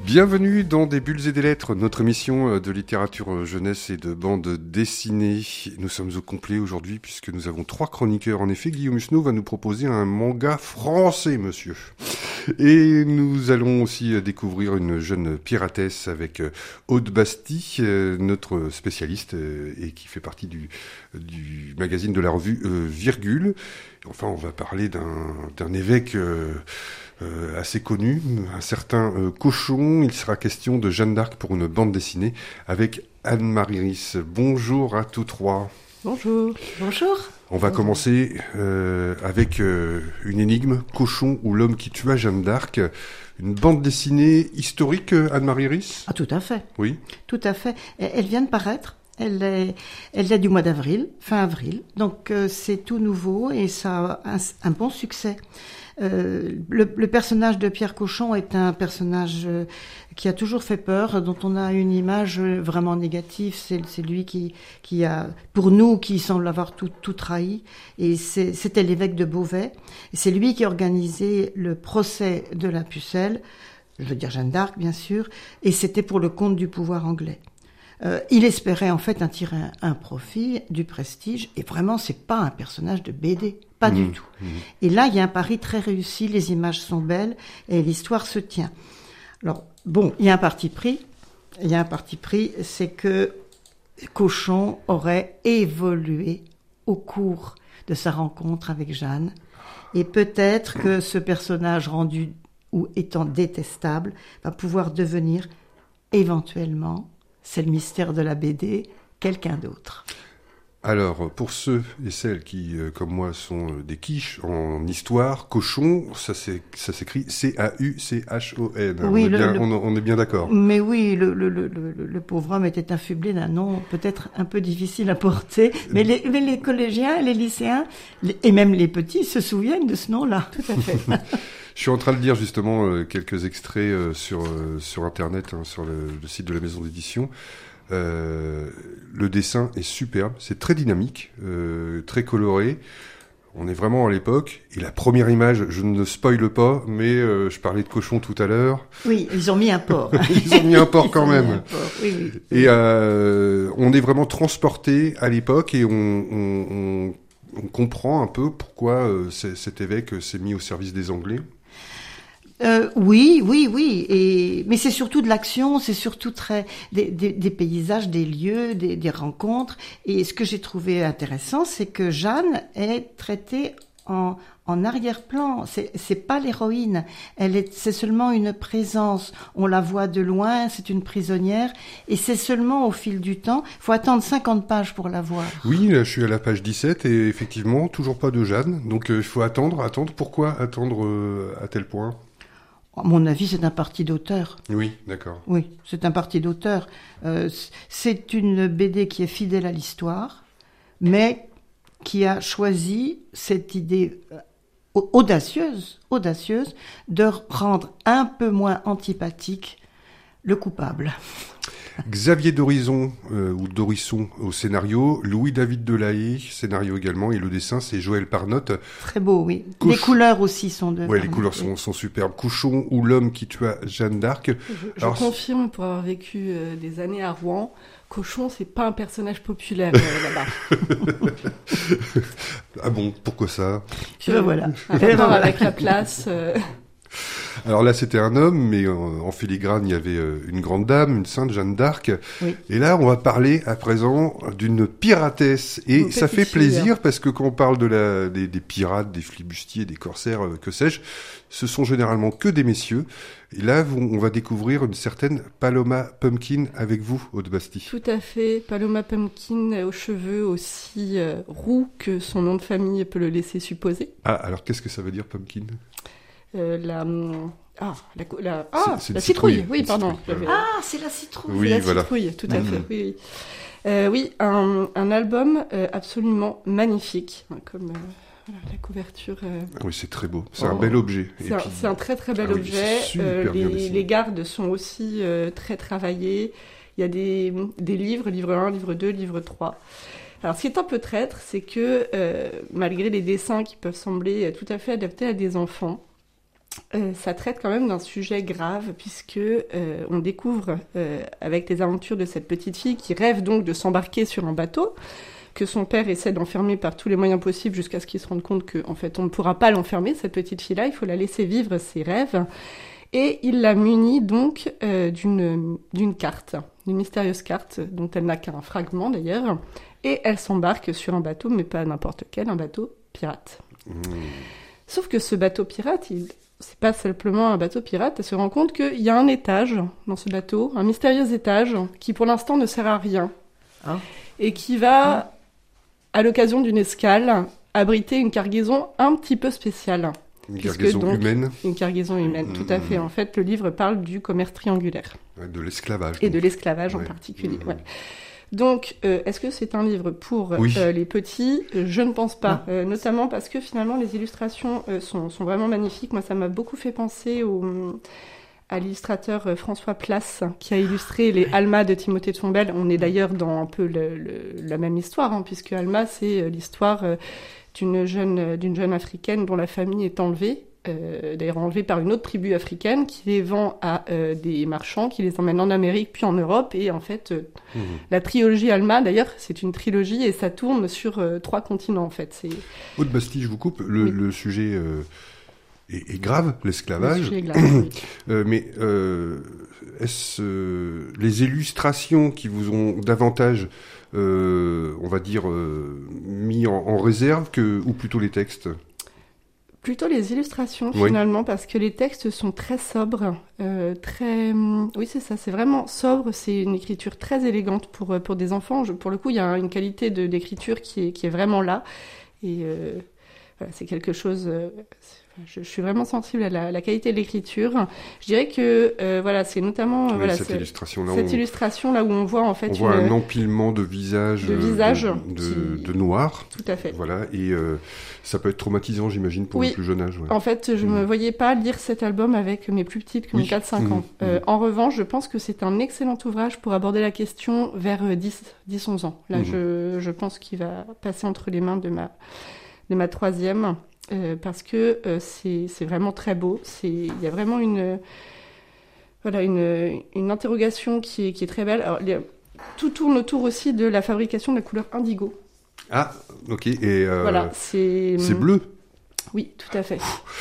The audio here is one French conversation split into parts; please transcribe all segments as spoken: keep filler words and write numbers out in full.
Bienvenue dans Des Bulles et des Lettres, notre émission de littérature jeunesse et de bande dessinée. Nous sommes au complet aujourd'hui puisque nous avons trois chroniqueurs. En effet, Guillaume Husneau va nous proposer un manga français, monsieur. Et nous allons aussi découvrir une jeune piratesse avec Aude Bastille, notre spécialiste et qui fait partie du, du magazine de la revue euh, Virgule. Enfin, on va parler d'un, d'un évêque... Euh, Euh, assez connu, un certain euh, Cochon. Il sera question de Jeanne d'Arc pour une bande dessinée avec Anne-Marie Ris. Bonjour à tous trois. Bonjour. Bonjour. On va Bonjour. commencer euh, avec euh, une énigme, Cochon ou l'homme qui tua Jeanne d'Arc. Une bande dessinée historique, Anne-Marie Ris ? Ah, tout à fait. Oui. Tout à fait. Elle vient de paraître. Elle est, elle est du mois d'avril, fin avril. Donc euh, c'est tout nouveau et ça a un, un bon succès. Euh, le, le personnage de Pierre Cochon est un personnage euh, qui a toujours fait peur, dont on a une image vraiment négative. C'est, c'est lui qui, qui a, pour nous, qui semble avoir tout, tout trahi. Et c'est, c'était l'évêque de Beauvais. Et c'est lui qui a organisé le procès de la Pucelle, je veux dire Jeanne d'Arc, bien sûr, et c'était pour le compte du pouvoir anglais. Euh, il espérait en fait en tirer un, un profit, du prestige, et vraiment c'est pas un personnage de B D, pas mmh, du tout. Mmh. Et là il y a un pari très réussi, les images sont belles et l'histoire se tient. Alors bon, il y a un parti pris, il y a un parti pris, c'est que Cochon aurait évolué au cours de sa rencontre avec Jeanne, et peut-être que ce personnage rendu ou étant détestable va pouvoir devenir éventuellement, c'est le mystère de la B D, quelqu'un d'autre. Alors, pour ceux et celles qui, euh, comme moi, sont euh, des quiches en histoire, Cochon, ça, c'est, ça s'écrit C A U C H O N. Oui, on, le, est bien, le, on, on est bien d'accord. Mais oui, le, le, le, le, le pauvre homme était affublé d'un nom peut-être un peu difficile à porter, mais les, mais les collégiens, les lycéens, les, et même les petits se souviennent de ce nom-là. Tout à fait. Je suis en train de lire justement euh, quelques extraits euh, sur euh, sur Internet, hein, sur le, le site de la maison d'édition. Euh, le dessin est superbe, c'est très dynamique, euh, très coloré. On est vraiment à l'époque. Et la première image, je ne spoile pas, mais euh, je parlais de Cochon tout à l'heure. Oui, ils ont mis un porc. Ils ont mis un porc quand même. Porc. Oui, oui. Et euh, on est vraiment transporté à l'époque et on, on, on, on comprend un peu pourquoi euh, cet évêque s'est mis au service des Anglais. Euh, oui, oui, oui. Et mais c'est surtout de l'action, c'est surtout très des, des, des paysages, des lieux, des, des rencontres. Et ce que j'ai trouvé intéressant, c'est que Jeanne est traitée en, en arrière-plan. C'est, c'est pas l'héroïne. Elle est, c'est seulement une présence. On la voit de loin. C'est une prisonnière. Et c'est seulement au fil du temps. Il faut attendre cinquante pages pour la voir. Oui, là, je suis à la page dix-sept et effectivement, toujours pas de Jeanne. Donc, il euh, faut attendre, attendre. Pourquoi attendre euh, à tel point? À mon avis, c'est un parti d'auteur. Oui, d'accord. Oui, c'est un parti d'auteur. Euh, c'est une B D qui est fidèle à l'histoire, mais qui a choisi cette idée audacieuse, audacieuse, de rendre un peu moins antipathique le coupable. Xavier Dorison, euh, ou Dorisson au scénario, Louis-David Delahaye, scénario également, et le dessin, c'est Joël Parnotte. Très beau, oui. Coch... Les couleurs aussi sont de... Oui, les couleurs sont, sont superbes. Cochon ou l'homme qui tua Jeanne d'Arc. Je, je Alors, confirme, pour avoir vécu euh, des années à Rouen, Cochon, c'est pas un personnage populaire euh, là-bas. Ah bon, pourquoi ça? Je, voilà. Un rapport avec la place... Euh... Alors là, c'était un homme, mais en, en filigrane, il y avait une grande dame, une sainte Jeanne d'Arc. Oui. Et là, on va parler à présent d'une piratesse. Et une ça fait plaisir, fille. Parce que quand on parle de la, des, des pirates, des flibustiers, des corsaires, que sais-je, ce sont généralement que des messieurs. Et là, on va découvrir une certaine Paloma Pumpkin avec vous, Aude Bastille. Tout à fait. Paloma Pumpkin aux cheveux aussi euh, roux que son nom de famille peut le laisser supposer. Ah, alors qu'est-ce que ça veut dire, Pumpkin ? Euh, la ah la, la, ah, c'est, c'est la citrouille. citrouille oui pardon citrouille. Ah c'est la citrouille oui c'est la voilà citrouille tout à mmh. fait oui oui, euh, oui un, un album euh, absolument magnifique comme euh, voilà, la couverture euh... oui c'est très beau c'est oh. un bel objet c'est, un, puis... c'est un très très bel ah, objet oui, euh, les, les gardes sont aussi euh, très travaillés. Il y a des, des livres livre un livre deux livre trois. Alors, ce qui est un peu traître, c'est que euh, malgré les dessins qui peuvent sembler tout à fait adaptés à des enfants, euh, ça traite quand même d'un sujet grave, puisque euh, on découvre, euh, avec les aventures de cette petite fille qui rêve donc de s'embarquer sur un bateau, que son père essaie d'enfermer par tous les moyens possibles jusqu'à ce qu'il se rende compte qu'en fait on ne pourra pas l'enfermer, cette petite fille-là, il faut la laisser vivre ses rêves. Et il la munit donc euh, d'une, d'une carte, d'une mystérieuse carte dont elle n'a qu'un fragment d'ailleurs, et elle s'embarque sur un bateau, mais pas n'importe quel, un bateau pirate. Mmh. Sauf que ce bateau pirate, il... c'est pas simplement un bateau pirate, elle se rend compte qu'il y a un étage dans ce bateau, un mystérieux étage, qui pour l'instant ne sert à rien, ah. et qui va, ah. à l'occasion d'une escale, abriter une cargaison un petit peu spéciale. Une cargaison donc, humaine Une cargaison humaine, mmh, tout à fait. En fait, le livre parle du commerce triangulaire. Ouais, de l'esclavage. Et donc. de l'esclavage ouais. en particulier, mmh. ouais. Donc, euh, est-ce que c'est un livre pour oui. euh, les petits ? Je ne pense pas. Euh, notamment parce que finalement, les illustrations euh, sont, sont vraiment magnifiques. Moi, ça m'a beaucoup fait penser au, à l'illustrateur euh, François Place, qui a illustré les Alma de Timothée de Fombelle. On est d'ailleurs dans un peu le, le, la même histoire, hein, puisque Alma, c'est euh, l'histoire euh, d'une jeune, d'une jeune africaine dont la famille est enlevée. Euh, d'ailleurs enlevés par une autre tribu africaine qui les vend à euh, des marchands qui les emmènent en Amérique puis en Europe et en fait euh, mmh. la trilogie Alma d'ailleurs c'est une trilogie et ça tourne sur euh, trois continents en fait. C'est... Aude Bastille, je vous coupe, le, oui. le sujet euh, est, est grave, l'esclavage, le sujet est grave, oui. euh, mais euh, est-ce euh, les illustrations qui vous ont davantage euh, on va dire euh, mis en, en réserve que, ou plutôt les textes ? Plutôt les illustrations, oui. finalement, parce que les textes sont très sobres, euh, très... Oui, c'est ça, c'est vraiment sobre, c'est une écriture très élégante pour, pour des enfants. Je, pour le coup, il y a une qualité de, d'écriture qui est, qui est vraiment là. Et euh, voilà, c'est quelque chose... Euh, je, je suis vraiment sensible à la, la qualité de l'écriture. Je dirais que, euh, voilà, c'est notamment... Oui, voilà, cette c'est, illustration-là, cette on... illustration là où on voit, en fait... On voit une, un empilement de visages... De visages. De, de, qui... de noir. Tout à fait. Voilà, et... Euh, ça peut être traumatisant, j'imagine, pour oui. le plus jeune âge. Ouais. En fait, je ne mmh. me voyais pas lire cet album avec mes plus petites que mes oui. quatre cinq ans. Mmh. Euh, mmh. En revanche, je pense que c'est un excellent ouvrage pour aborder la question vers dix onze ans. Là, mmh. je, je pense qu'il va passer entre les mains de ma, de ma troisième, euh, parce que euh, c'est, c'est vraiment très beau. Il y a vraiment une, voilà, une, une interrogation qui est, qui est très belle. Alors, les, tout tourne autour aussi de la fabrication de la couleur indigo. Ah, ok. Et euh, voilà, c'est... c'est bleu. Oui, tout à fait.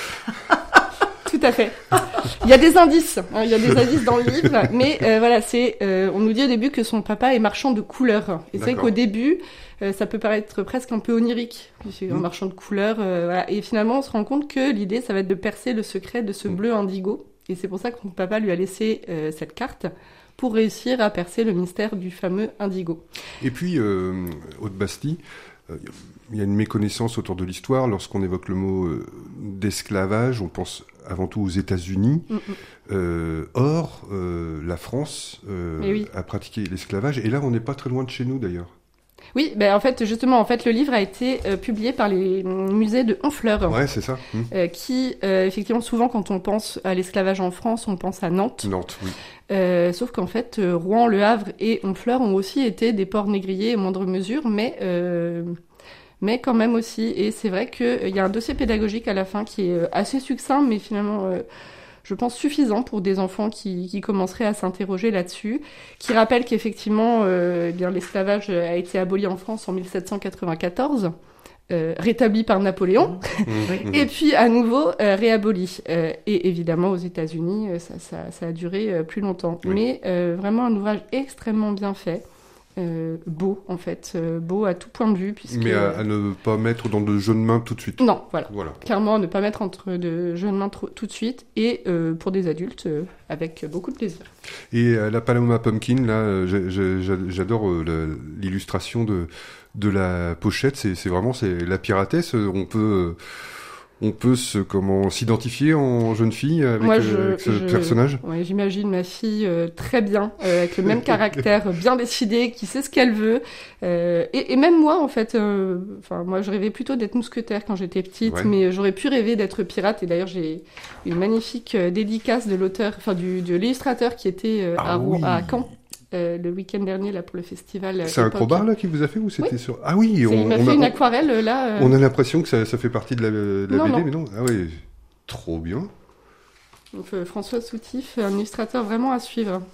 Tout à fait. Il y a des indices, hein, il y a des indices dans le livre, mais euh, voilà, c'est. Euh, on nous dit au début que son papa est marchand de couleurs. Et D'accord. c'est vrai qu'au début, euh, ça peut paraître presque un peu onirique, c'est mmh. un marchand de couleurs. Euh, voilà. Et finalement, on se rend compte que l'idée, ça va être de percer le secret de ce mmh. bleu indigo. Et c'est pour ça que son papa lui a laissé euh, cette carte. Pour réussir à percer le mystère du fameux indigo. Et puis, euh, Aude Bastille, il euh, y a une méconnaissance autour de l'histoire. Lorsqu'on évoque le mot euh, d'esclavage, on pense avant tout aux États-Unis. Mm-hmm. Euh, or, euh, la France euh, oui. a pratiqué l'esclavage. Et là, on n'est pas très loin de chez nous, d'ailleurs. Oui, ben en fait, justement, en fait, le livre a été euh, publié par les musées de Honfleur. Ouais, c'est ça. Mmh. Euh, qui, euh, effectivement, souvent, quand on pense à l'esclavage en France, on pense à Nantes. Nantes, oui. Euh, sauf qu'en fait, euh, Rouen, Le Havre et Honfleur ont aussi été des ports négriers à moindre mesure, mais, euh, mais quand même aussi. Et c'est vrai qu'il euh, y a un dossier pédagogique à la fin qui est euh, assez succinct, mais finalement... Euh, je pense suffisant pour des enfants qui, qui commenceraient à s'interroger là-dessus, qui rappelle qu'effectivement, euh, eh bien, l'esclavage a été aboli en France en dix-sept cent quatre-vingt-quatorze, euh, rétabli par Napoléon, mmh. et puis à nouveau euh, réaboli. Euh, et évidemment, aux États-Unis, ça, ça, ça a duré euh, plus longtemps. Oui. Mais euh, vraiment un ouvrage extrêmement bien fait. Euh, beau en fait, euh, beau à tout point de vue puisque... Mais à, à ne pas mettre dans de jeunes mains tout de suite. Non, voilà, voilà. Clairement à ne pas mettre entre de jeunes mains trop, tout de suite et euh, pour des adultes euh, avec beaucoup de plaisir. Et euh, la Paloma Pumpkin, là, j'ai, j'ai, j'adore euh, la, l'illustration de, de la pochette, c'est, c'est vraiment c'est la piratesse, on peut... Euh, On peut se, comment, s'identifier en jeune fille avec, Moi, je, euh, avec ce je, personnage. Ouais, j'imagine ma fille euh, très bien, euh, avec le même caractère, bien décidé, qui sait ce qu'elle veut. Euh, et, et même moi, en fait, enfin euh, moi, je rêvais plutôt d'être mousquetaire quand j'étais petite, ouais. mais j'aurais pu rêver d'être pirate. Et d'ailleurs, j'ai une magnifique euh, dédicace de l'auteur, enfin du de l'illustrateur qui était euh, ah, à, oui. à Caen. Euh, le week-end dernier là pour le festival. C'est un Crowbar là qui vous a fait ou c'était oui. sur Ah oui, c'est, on, il m'a on fait a, une aquarelle là. Euh... On a l'impression que ça, ça fait partie de la, de la non, B D, non. mais non. Ah oui, trop bien. Donc, euh, François Soutif, un illustrateur vraiment à suivre.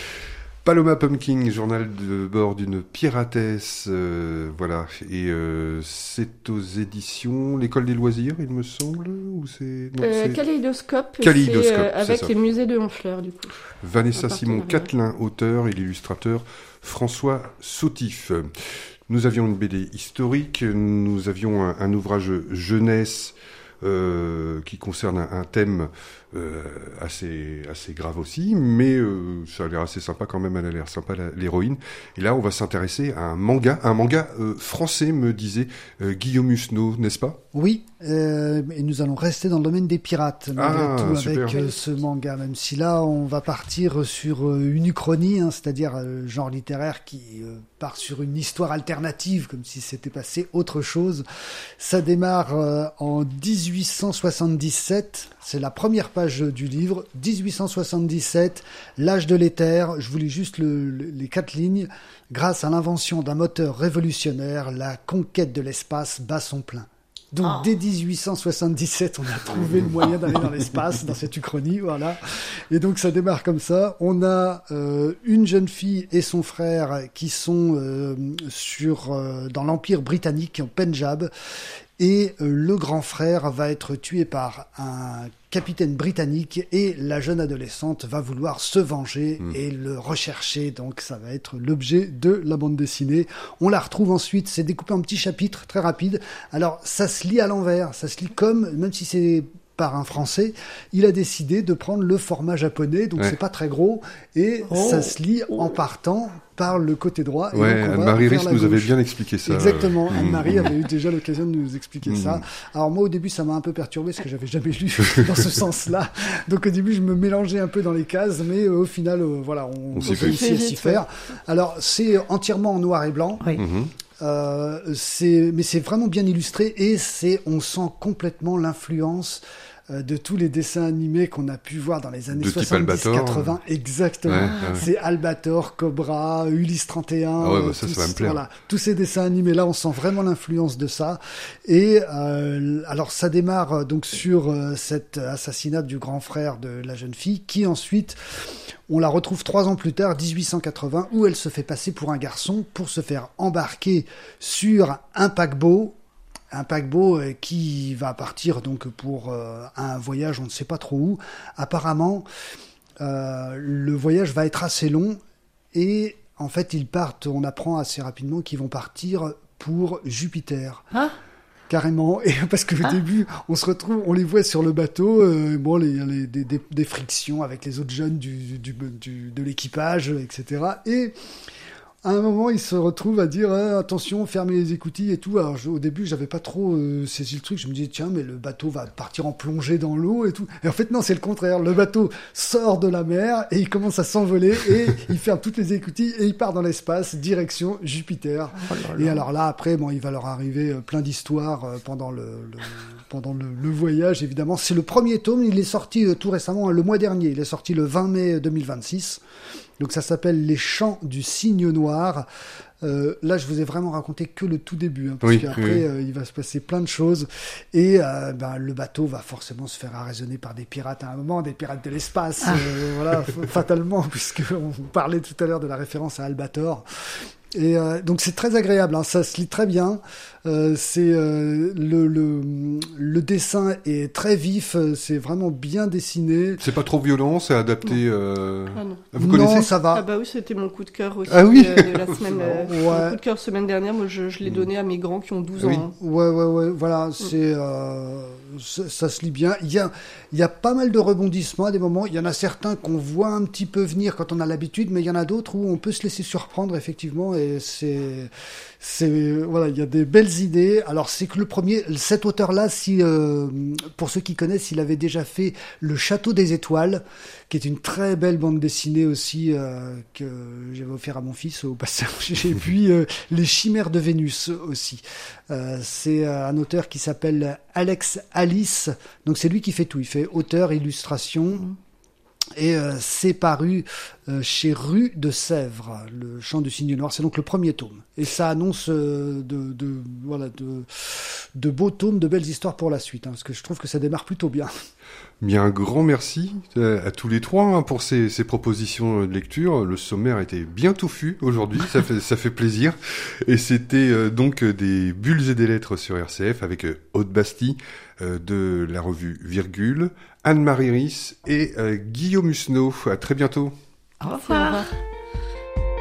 Paloma Pumpkin, journal de bord d'une piratesse, euh, voilà, et euh, c'est aux éditions L'École des loisirs, il me semble, ou c'est... Non, euh, c'est... Kaléidoscope, Kaléidoscope, c'est, euh, c'est avec ça. les musées de Honfleur, du coup. Vanessa Simon Catelin, auteur, et l'illustrateur François Soutif. Nous avions une B D historique, nous avions un, un ouvrage jeunesse euh, qui concerne un, un thème euh, assez assez grave aussi, mais euh, ça a l'air assez sympa quand même, elle a l'air sympa la, l'héroïne. Et là, on va s'intéresser à un manga, un manga euh, français, me disait euh, Guillaume Husneau, n'est-ce pas ? Oui, euh, et nous allons rester dans le domaine des pirates, malgré Ah, tout, super. avec euh, ce manga, même si là, on va partir sur euh, une uchronie, hein, c'est-à-dire euh, genre littéraire qui euh, part sur une histoire alternative, comme si c'était passé autre chose. Ça démarre euh, en dix-huit cent soixante-dix-sept, c'est la première page du livre, dix-huit cent soixante-dix-sept, l'âge de l'éther, je vous lis juste le, le, les quatre lignes. Grâce à l'invention d'un moteur révolutionnaire, la conquête de l'espace bat son plein. Donc oh. dès dix-huit cent soixante-dix-sept, on a trouvé le moyen d'aller dans l'espace, dans cette uchronie, voilà. Et donc ça démarre comme ça. On a euh, une jeune fille et son frère qui sont euh, sur euh, dans l'Empire britannique, en Pendjab, et euh, le grand frère va être tué par un capitaine britannique et la jeune adolescente va vouloir se venger mmh. et le rechercher. Donc ça va être l'objet de la bande dessinée. On la retrouve ensuite, c'est découpé en petits chapitres très rapides. Alors ça se lit à l'envers, ça se lit comme, même si c'est par un Français, il a décidé de prendre le format japonais, donc ouais. c'est pas très gros, et oh. ça se lit en partant par le côté droit. Et ouais, Anne-Marie Riss nous avait bien expliqué ça. Exactement, euh... Anne-Marie avait eu déjà l'occasion de nous expliquer mmh. ça. Alors moi au début ça m'a un peu perturbé, parce que j'avais jamais lu dans ce sens-là, donc au début je me mélangeais un peu dans les cases, mais euh, au final, euh, voilà, on, on s'y réussit à s'y faire. Alors c'est entièrement en noir et blanc. Oui. Mmh. Euh, c'est, mais c'est vraiment bien illustré et c'est, on sent complètement l'influence euh, de tous les dessins animés qu'on a pu voir dans les années soixante-dix quatre-vingts. Exactement. Ouais, ouais. C'est Albator, Cobra, Ulysse trente et un. Ah ouais, bah ça, tous, ça va me plaire. Voilà, tous ces dessins animés là, on sent vraiment l'influence de ça. Et euh, alors ça démarre donc sur euh, cet assassinat du grand frère de la jeune fille, qui ensuite on la retrouve trois ans plus tard, dix-huit cent quatre-vingts, où elle se fait passer pour un garçon pour se faire embarquer sur un paquebot, un paquebot qui va partir donc pour euh, un voyage, on ne sait pas trop où. Apparemment, euh, le voyage va être assez long et en fait ils partent, on apprend assez rapidement qu'ils vont partir pour Jupiter. Ah. Carrément, et parce que au ah. début, on se retrouve, on les voit sur le bateau, euh, bon, les, les, des, des, des frictions avec les autres jeunes du, du, du, de l'équipage, et cetera. Et à un moment, ils se retrouvent à dire ah, attention, fermez les écoutilles et tout. Alors je, au début, j'avais pas trop euh, saisi le truc. Je me disais tiens, mais le bateau va partir en plongée dans l'eau et tout. Et en fait non, c'est le contraire. Le bateau sort de la mer et il commence à s'envoler et il ferme toutes les écoutilles et il part dans l'espace, direction Jupiter. Oh là là. Et alors là, après, bon, il va leur arriver plein d'histoires pendant le, le pendant le, le voyage. Évidemment, c'est le premier tome. Il est sorti euh, tout récemment, le mois dernier. Il est sorti le vingt mai deux mille vingt-six. Donc ça s'appelle Les Chants du Cygne Noir. Euh, là, je vous ai vraiment raconté que le tout début, hein, parce oui, qu'après, oui. euh, il va se passer plein de choses. Et euh, ben, le bateau va forcément se faire arraisonner par des pirates à un moment, des pirates de l'espace, ah. euh, voilà, fatalement, puisqu'on parlait tout à l'heure de la référence à Albator. Et euh, donc c'est très agréable, hein, ça se lit très bien. Euh, c'est euh, le, le le dessin est très vif, c'est vraiment bien dessiné. C'est pas trop violent, c'est adapté. Euh... Ah non. Vous non, connaissez ça va. Ah bah oui, c'était mon coup de cœur aussi. Ah oui. euh, de la semaine. euh, ouais. Mon coup de cœur semaine dernière, moi je, je l'ai donné à mes grands qui ont douze oui. ans. Hein. Ouais ouais ouais, voilà, c'est euh, ça, ça se lit bien. Il y a il y a pas mal de rebondissements à des moments. Il y en a certains qu'on voit un petit peu venir quand on a l'habitude, mais il y en a d'autres où on peut se laisser surprendre effectivement et c'est c'est voilà, il y a des belles idées. Alors c'est que le premier, cet auteur-là, si euh, pour ceux qui connaissent, il avait déjà fait Le Château des Étoiles, qui est une très belle bande dessinée aussi euh, que j'avais offert à mon fils au passage. Et puis euh, Les Chimères de Vénus aussi. Euh, c'est un auteur qui s'appelle Alex Alice. Donc c'est lui qui fait tout. Il fait auteur, illustration. Et euh, c'est paru euh, chez Rue de Sèvres, le Chant du Cygne Noir. C'est donc le premier tome. Et ça annonce euh, de, de, voilà, de, de beaux tomes, de belles histoires pour la suite, hein, parce que je trouve que ça démarre plutôt bien. Bien, un grand merci à tous les trois hein, pour ces, ces propositions de lecture. Le sommaire était bien touffu aujourd'hui, ça fait, ça fait plaisir. Et c'était euh, donc des bulles et des lettres sur R C F avec euh, Aude Bastille euh, de la revue Virgule, Anne-Marie Ris et euh, Guillaume Husneau. À très bientôt. Au revoir.